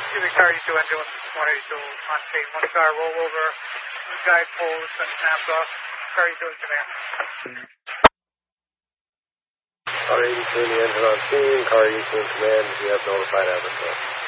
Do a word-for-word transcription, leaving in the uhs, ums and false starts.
Cubic car eighty-two engine with one eighty-two on tape. One car rollover, guide post and snapped off. Car eighty-two in command. Car eighty-two in the engine on scene. Car eighty-two in command. You have notified Everett.